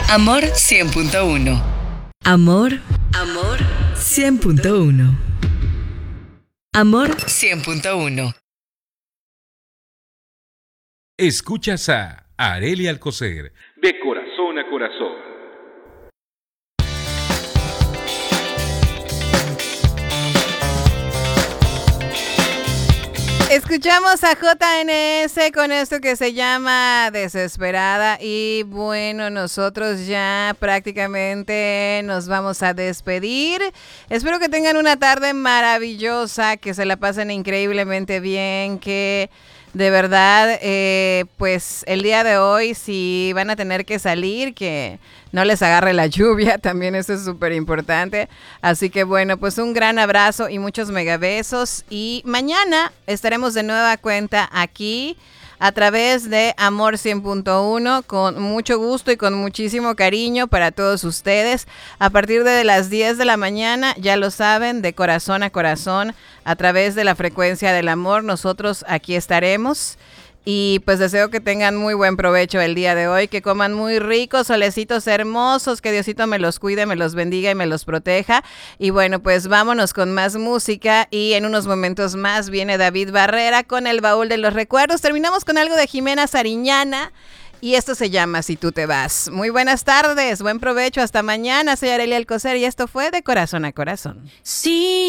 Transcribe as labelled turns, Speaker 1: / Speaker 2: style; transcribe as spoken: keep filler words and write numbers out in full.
Speaker 1: Amor cien punto uno.
Speaker 2: Amor, amor cien punto uno. Amor
Speaker 1: cien punto uno.
Speaker 3: Escuchas a Arely Alcocer, de corazón a corazón.
Speaker 4: Escuchamos a J N S con esto que se llama Desesperada y bueno, nosotros ya prácticamente nos vamos a despedir. Espero que tengan una tarde maravillosa, que se la pasen increíblemente bien, que de verdad, eh, pues el día de hoy si van a tener que salir, que no les agarre la lluvia, también eso es súper importante. Así que bueno, pues un gran abrazo y muchos megabesos. Y mañana estaremos de nueva cuenta aquí a través de Amor cien punto uno con mucho gusto y con muchísimo cariño para todos ustedes. A partir de las diez de la mañana, ya lo saben, de corazón a corazón, a través de la frecuencia del amor, nosotros aquí estaremos. Y pues deseo que tengan muy buen provecho el día de hoy, que coman muy ricos, solecitos hermosos, que Diosito me los cuide, me los bendiga y me los proteja. Y bueno, pues vámonos con más música y en unos momentos más viene David Barrera con el baúl de los recuerdos. Terminamos con algo de Jimena Sariñana y esto se llama Si tú te vas. Muy buenas tardes, buen provecho, hasta mañana. Soy Arely Alcocer y esto fue De Corazón a Corazón.
Speaker 5: Sí.